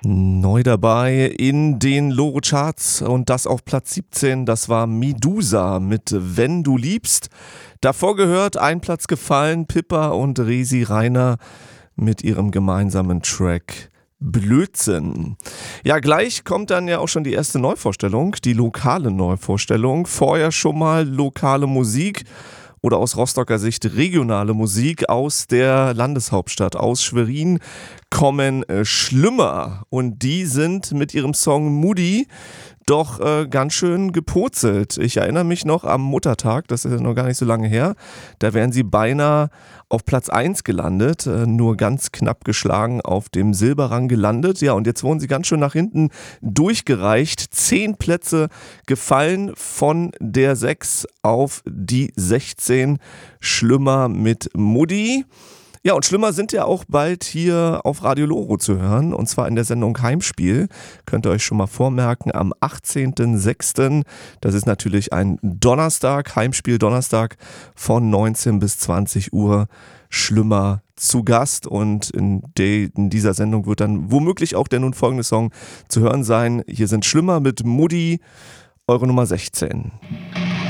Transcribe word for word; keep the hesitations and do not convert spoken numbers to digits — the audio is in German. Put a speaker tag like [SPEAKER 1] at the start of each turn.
[SPEAKER 1] Neu dabei in den Loro-Charts und das auf Platz siebzehn, das war Medusa mit Wenn du liebst. Davor gehört ein Platz gefallen, Pippa und Resi Reiner mit ihrem gemeinsamen Track Blödsinn. Ja, gleich kommt dann ja auch schon die erste Neuvorstellung, die lokale Neuvorstellung. Vorher schon mal lokale Musik oder aus Rostocker Sicht regionale Musik aus der Landeshauptstadt, aus Schwerin kommen äh, Schlümmer und die sind mit ihrem Song Moody doch äh, ganz schön gepurzelt. Ich erinnere mich noch am Muttertag, das ist ja noch gar nicht so lange her, da wären sie beinahe auf Platz eins gelandet, äh, nur ganz knapp geschlagen auf dem Silberrang gelandet. Ja, und jetzt wurden sie ganz schön nach hinten durchgereicht. Zehn Plätze gefallen von der sechs auf die sechzehn. Schlümmer mit Muddy. Ja, und Schlümmer sind ja auch bald hier auf Radio Loro zu hören, und zwar in der Sendung Heimspiel. Könnt ihr euch schon mal vormerken, am achtzehnten sechsten Das ist natürlich ein Donnerstag, Heimspiel Donnerstag von neunzehn bis zwanzig Uhr. Schlümmer zu Gast, und in, de, in dieser Sendung wird dann womöglich auch der nun folgende Song zu hören sein. Hier sind Schlümmer mit Muddy, eure Nummer sechzehn.